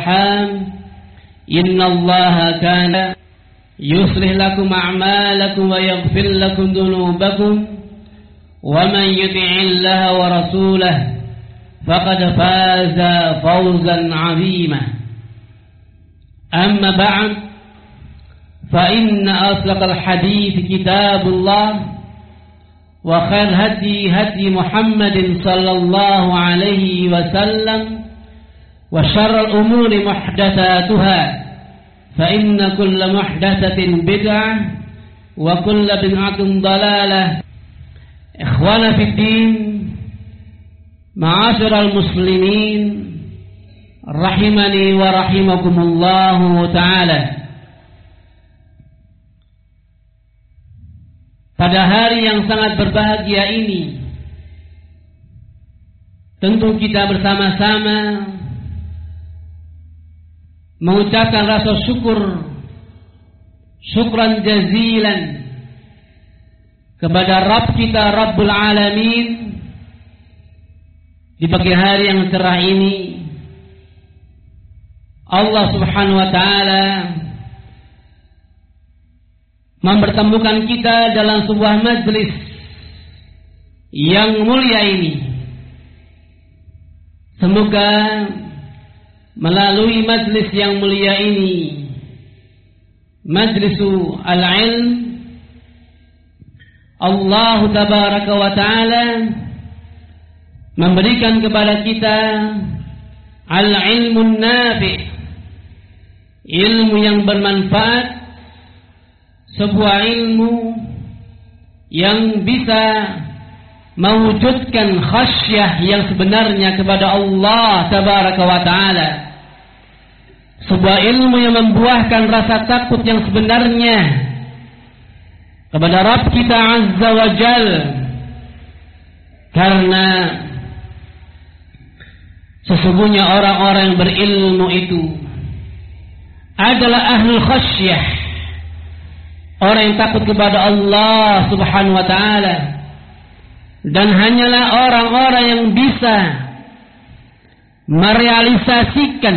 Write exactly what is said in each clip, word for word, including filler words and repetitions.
إن الله كان يصلح لكم أعمالكم ويغفر لكم ذنوبكم ومن يطع الله ورسوله فقد فاز فوزا عظيما أما بعد فإن أصدق الحديث كتاب الله وخير هدي هدي محمد صلى الله عليه وسلم وشر الأمور محدثاتها فإن كل محدثة بدعة وكل بدعة ضلالة. إخوانا في الدين معاشر المسلمين rahimani wa rahimakumullahu ta'ala. Pada hari yang sangat berbahagia ini, tentu kita bersama-sama mengucapkan rasa syukur, syukran jazilan kepada Rabb kita, Rabbul Alamin, di pagi hari yang cerah ini. Allah Subhanahu wa ta'ala mempertemukan kita dalam sebuah majlis yang mulia ini. Semoga melalui majlis yang mulia ini, majlisu al-ilm, Allah tabaraka wa ta'ala memberikan kepada kita al-ilmun nafi', ilmu yang bermanfaat, sebuah ilmu yang bisa mewujudkan khasyah yang sebenarnya kepada Allah tabaraka wa ta'ala, sebuah ilmu yang membuahkan rasa takut yang sebenarnya kepada Rabb kita azza wa jal, karena sesungguhnya orang-orang yang berilmu itu adalah ahlul khasyah, orang yang takut kepada Allah Subhanahu wa ta'ala, dan hanyalah orang-orang yang bisa merealisasikan,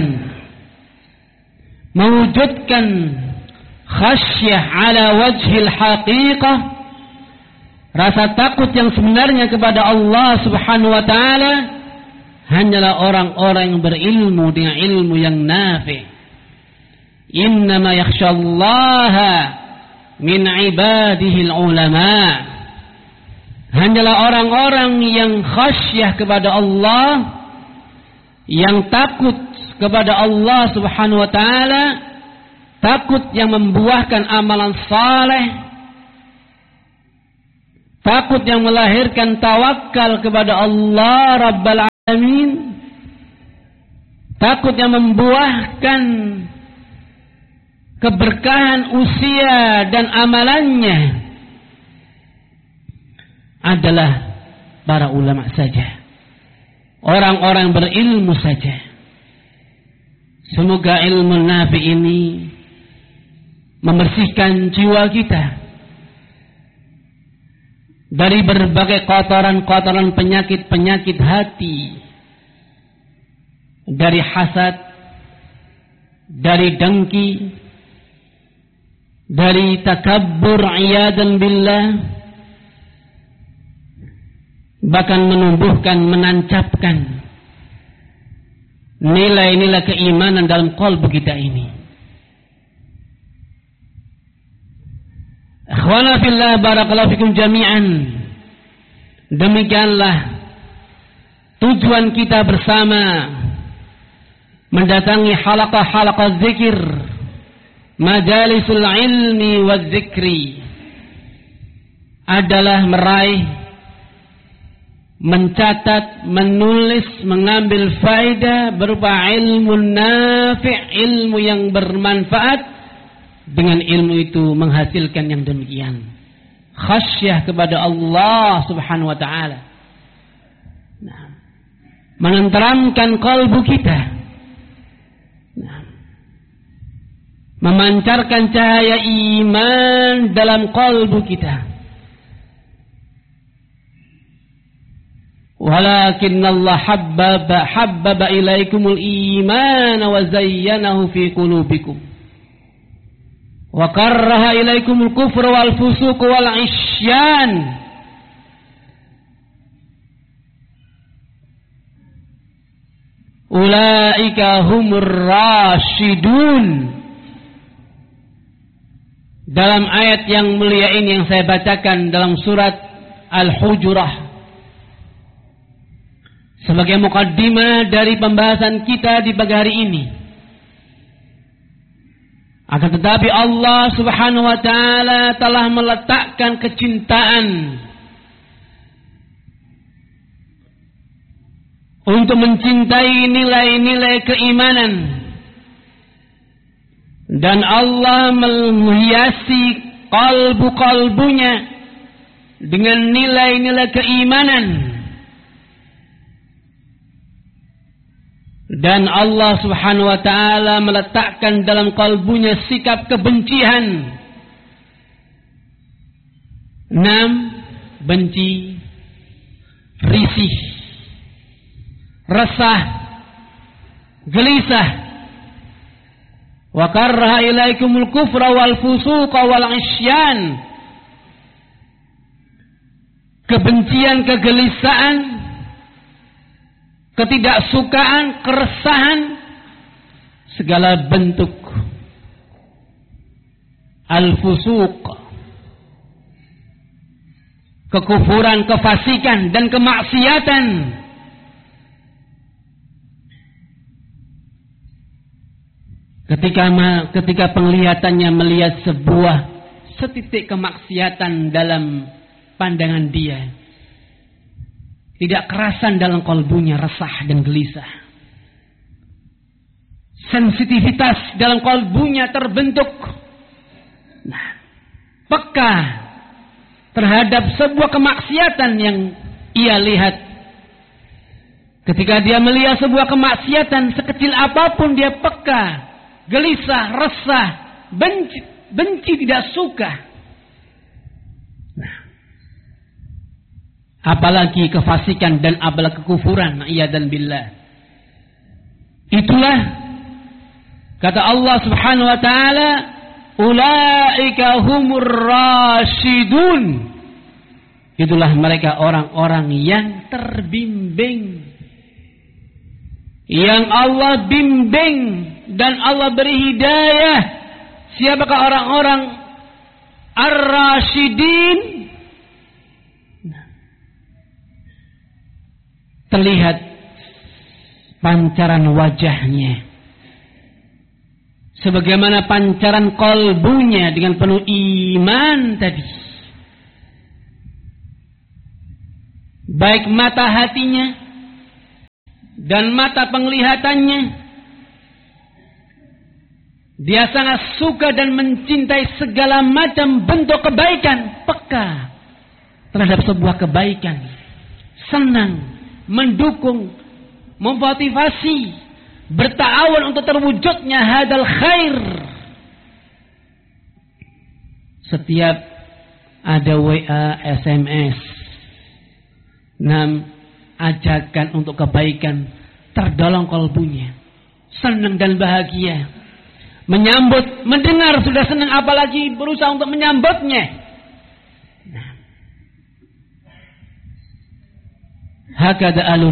mewujudkan khasyah ala wajhil haqiqah, rasa takut yang sebenarnya kepada Allah Subhanahu wa ta'ala, hanyalah orang-orang yang berilmu dengan ilmu yang nafi'. Innama yakhshallaha min ibadihil ulama. Hanyalah orang-orang yang khasyah kepada Allah, yang takut kepada Allah Subhanahu wa ta'ala, takut yang membuahkan amalan saleh, takut yang melahirkan tawakal kepada Allah Rabbal Alamin, takut yang membuahkan keberkahan usia dan amalannya adalah para ulama saja, orang-orang berilmu saja. Semoga ilmu nafi ini membersihkan jiwa kita dari berbagai kotoran-kotoran, penyakit-penyakit hati, dari hasad, dari dengki, dari takabbur iyadan billah, bahkan menumbuhkan, menancapkan nilai-nilai keimanan dalam qalbu kita ini. Akhwana fillah, barakallahu fikum jami'an. Demikianlah tujuan kita bersama mendatangi halaqah-halaqah zikir, majalisul ilmi wa zikri, adalah meraih, mencatat, menulis, mengambil faedah berupa ilmu nafi', ilmu yang bermanfaat. Dengan ilmu itu menghasilkan yang demikian, khasyah kepada Allah Subhanahu wa ta'ala, nah, menenteramkan kalbu kita, nah, memancarkan cahaya iman dalam kalbu kita. Walakinnallaha habbaba habbaba ilaikumul iman wa zayyanahu fi qulubikum wa karraha ilaikumul kufra wal fusuq wal isyan. Ulaika humur rasyidun. Dalam ayat yang mulia ini yang saya bacakan dalam surat Al-Hujurah, sebagai mukaddimah dari pembahasan kita di pagi hari ini. Akan tetapi Allah Subhanahu wa taala telah meletakkan kecintaan untuk mencintai nilai-nilai keimanan, dan Allah menghiasi kalbu-kalbunya dengan nilai-nilai keimanan. Dan Allah Subhanahu wa taala meletakkan dalam kalbunya sikap kebencian. Enam, benci, risih, resah, gelisah. Wa karraha ilaikumul kufra wal fusuqa wal isyan. Kebencian, kegelisahan, ketidaksukaan, keresahan, segala bentuk al-fusuq, kekufuran, kefasikan dan kemaksiatan. Ketika ketika penglihatannya melihat sebuah setitik kemaksiatan dalam pandangan dia, tidak kerasan dalam kalbunya resah dan gelisah. Sensitivitas dalam kalbunya terbentuk. Nah, peka terhadap sebuah kemaksiatan yang ia lihat. Ketika dia melihat sebuah kemaksiatan sekecil apapun, dia peka, gelisah, resah, benci, benci tidak suka. Nah, apalagi kefasikan dan apalagi kekufuran, iyadzan billah. Itulah kata Allah Subhanahu wa taala, ulaika humur rasyidun. Itulah mereka orang-orang yang terbimbing, yang Allah bimbing dan Allah beri hidayah. Siapakah orang-orang ar-rasyidin? Terlihat pancaran wajahnya, sebagaimana pancaran kalbunya dengan penuh iman tadi. Baik mata hatinya dan mata penglihatannya, dia sangat suka dan mencintai segala macam bentuk kebaikan, peka terhadap sebuah kebaikan, senang, mendukung, memotivasi, bertawun untuk terwujudnya hadal khair. Setiap ada W A, S M S, enam, ajakan untuk kebaikan, terdolong kalbunya, senang dan bahagia, menyambut, mendengar sudah senang, apalagi berusaha untuk menyambutnya. Hakada alur